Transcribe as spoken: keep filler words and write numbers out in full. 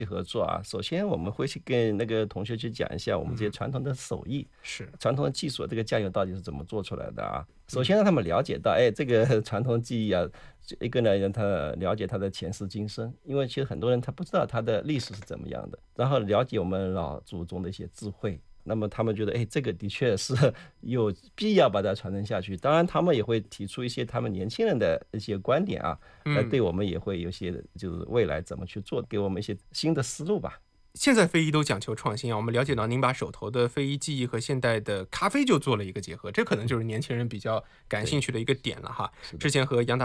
合作啊，首先我们会去跟那个同学去讲一下我们这些传统的手艺， 是传统的技术，这个酱油到底是怎么做出来的啊？首先让他们了解到，哎，这个传统技艺啊，一个呢让他了解他的前世今生，因为其实很多人他不知道他的历史是怎么样的，然后了解我们老祖宗的一些智慧。那么他们觉得，哎，这个的确是有必要把它传承下去。当然，他们也会提出一些他们年轻人的一些观点啊，呃，对我们也会有些就是未来怎么去做，给我们一些新的思路吧。 现在非遗都讲求创新啊，我们了解到您把手头的非遗技艺和现代的咖啡就做了一个结合，这可能就是年轻人比较感兴趣的一个点了哈。之前和杨大